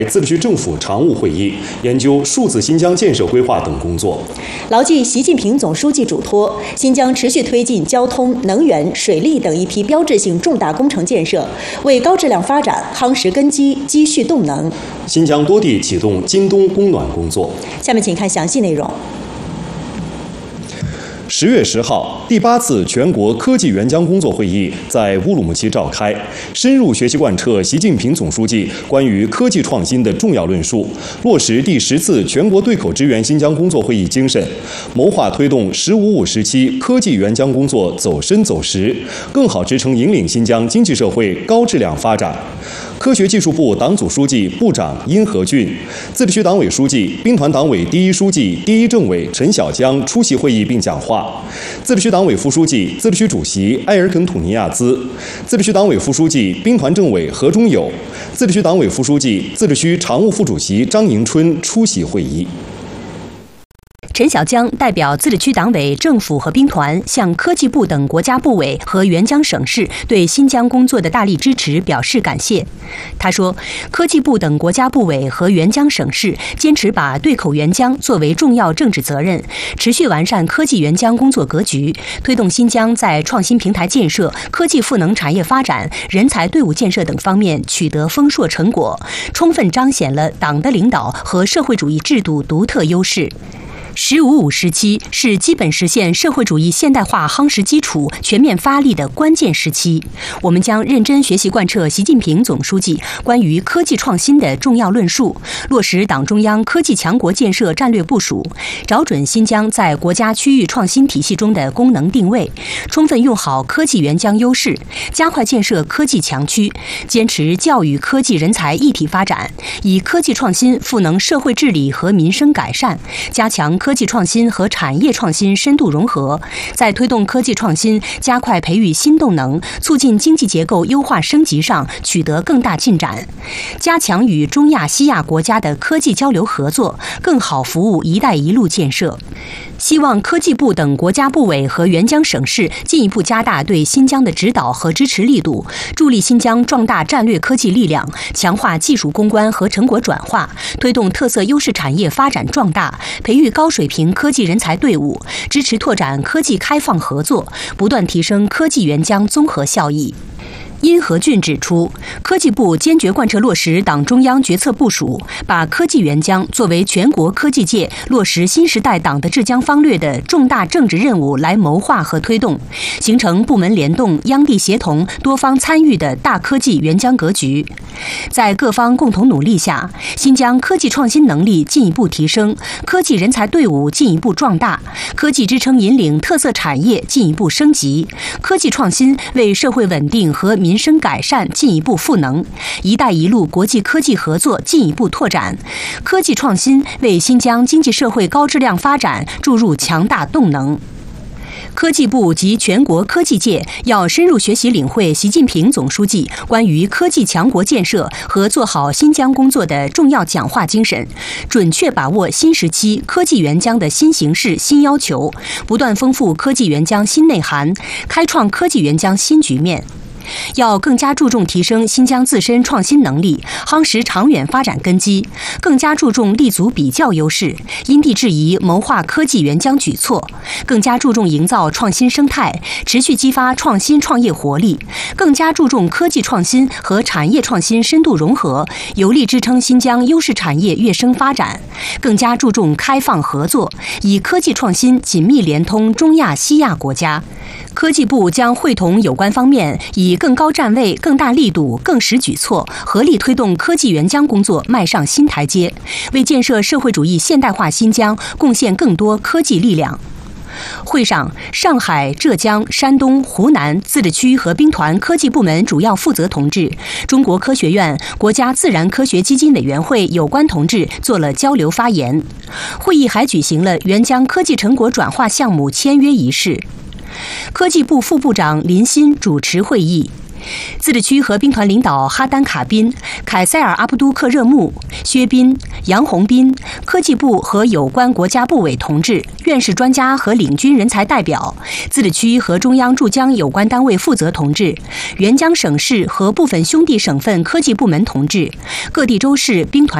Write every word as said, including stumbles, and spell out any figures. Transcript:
自治区政府常务会议，研究数字新疆建设规划等工作。 牢记习近平总书记嘱托，新疆持续推进交通、能源、水利等一批标志性重大工程建设，为高质量发展夯实根基、积蓄动能。 新疆多地启动今冬供暖工作。 下面请看详细内容。 十月十号，第八次全国科技援疆工作会议在乌鲁木齐召开，深入学习贯彻习近平总书记关于科技创新的重要论述，落实第十次全国对口支援新疆工作会议精神，谋划推动“十五五”时期科技援疆工作走深走实，更好支撑引领新疆经济社会高质量发展。科学技术部党组书记、部长殷和俊，自治区党委书记、兵团党委第一书记、第一政委陈小江出席会议并讲话。自治区党委副书记、自治区主席埃尔肯土尼亚兹，自治区党委副书记、兵团政委何忠友，自治区党委副书记、自治区常务副主席张迎春出席会议。 陈小江代表自治区党委、政府和兵团向科技部等国家部委和援疆省市对新疆工作的大力支持表示感谢。他说，科技部等国家部委和援疆省市坚持把对口援疆作为重要政治责任，持续完善科技援疆工作格局，推动新疆在创新平台建设、科技赋能产业发展、人才队伍建设等方面取得丰硕成果，充分彰显了党的领导和社会主义制度独特优势。十五五时期是基本实现社会主义现代化夯实基础、全面发力的关键时期。我们将认真学习贯彻习近平总书记关于科技创新的重要论述，落实党中央科技强国建设战略部署，找准新疆在国家区域创新体系中的功能定位，充分用好科技援疆优势，加快建设科技强区，坚持教育科技人才一体发展，以科技创新赋能社会治理和民生改善，加强科技创新和产业创新深度融合，在推动科技创新、加快培育新动能、促进经济结构优化升级上取得更大进展，加强与中亚、西亚国家的科技交流合作，更好服务“一带一路”建设。希望科技部等国家部委和援疆省市进一步加大对新疆的指导和支持力度，助力新疆壮大战略科技力量，强化技术攻关和成果转化，推动特色优势产业发展壮大，培育高水平科技人才队伍，支持拓展科技开放合作，不断提升科技援疆综合效益。殷和俊指出，科技部坚决贯彻落实党中央决策部署，把科技援疆作为全国科技界落实新时代党的治疆方略的重大政治任务来谋划和推动，形成部门联动、央地协同、多方参与的大科技援疆格局。在各方共同努力下，新疆科技创新能力进一步提升，科技人才队伍进一步壮大，科技支撑引领特色产业进一步升级，科技创新为社会稳定和民生改善进一步赋能，一带一路国际科技合作进一步拓展，科技创新为新疆经济社会高质量发展注入强大动能。科技部及全国科技界要深入学习领会习近平总书记关于科技强国建设和做好新疆工作的重要讲话精神，准确把握新时期科技援疆的新形势、新要求，不断丰富科技援疆新内涵，开创科技援疆新局面。要更加注重提升新疆自身创新能力，夯实长远发展根基，更加注重立足比较优势，因地制宜谋划科技援疆举措，更加注重营造创新生态，持续激发创新创业活力，更加注重科技创新和产业创新深度融合，有力支撑新疆优势产业跃升发展，更加注重开放合作，以科技创新紧密联通中亚、西亚国家。科技部将会同有关方面，以更高站位、更大力度、更实举措，合力推动科技援疆工作迈上新台阶，为建设社会主义现代化新疆贡献更多科技力量。会上，上海、浙江、山东、湖南自治区和兵团科技部门主要负责同志、中国科学院、国家自然科学基金委员会有关同志做了交流发言。会议还举行了援疆科技成果转化项目签约仪式。科技部副部长林鑫主持会议。 自治区和兵团领导哈丹卡宾、凯塞尔阿布都克热木、薛斌、杨洪斌、科技部和有关国家部委同志、院士专家和领军人才代表、自治区和中央驻疆有关单位负责同志、援疆省市和部分兄弟省份科技部门同志、各地州市兵团